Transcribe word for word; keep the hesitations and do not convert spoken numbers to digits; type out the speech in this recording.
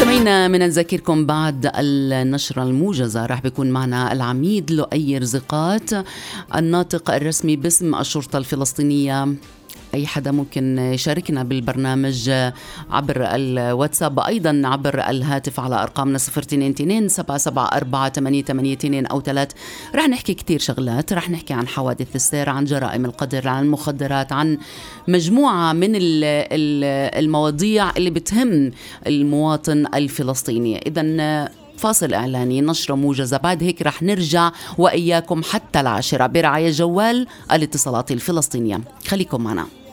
مستمعينا، من نذكركم بعد النشرة الموجزة راح بيكون معنا العميد لؤي رزقات، الناطق الرسمي باسم الشرطة الفلسطينية. أي حدا ممكن يشاركنا بالبرنامج عبر الواتساب، أيضا عبر الهاتف على أرقامنا صفر اثنين اثنين سبعة سبعة أربعة ثمانية ثمانية اثنين أو ثلاث. رح نحكي كتير شغلات، رح نحكي عن حوادث السير، عن جرائم القدر، عن المخدرات، عن مجموعة من المواضيع اللي بتهم المواطن الفلسطيني. إذن فاصل إعلاني، نشرة موجزة، بعد هيك رح نرجع وإياكم حتى العاشرة برعاية جوال الاتصالات الفلسطينية. خليكم معنا.